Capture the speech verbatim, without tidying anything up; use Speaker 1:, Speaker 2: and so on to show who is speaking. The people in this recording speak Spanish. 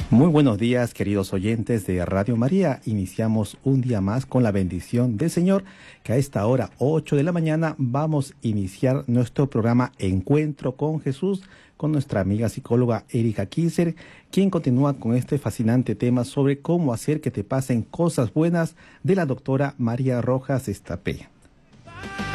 Speaker 1: Muy buenos días, queridos oyentes de Radio María. Iniciamos un día más con la bendición del Señor, que a esta hora, ocho de la mañana, vamos a iniciar nuestro programa Encuentro con Jesús con nuestra amiga psicóloga Erika Kinser, quien continúa con este fascinante tema sobre cómo hacer que te pasen cosas buenas de la doctora María Rojas Estapé.